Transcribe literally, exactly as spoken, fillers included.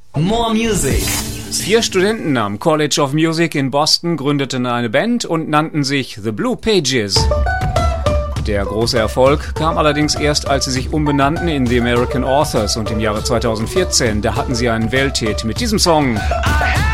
More Music. Vier Studenten am College of Music in Boston gründeten eine Band und nannten sich The Blue Pages. Der große Erfolg kam allerdings erst, als sie sich umbenannten in The American Authors, und im Jahre zweitausendvierzehn, da hatten sie einen Welthit mit diesem Song.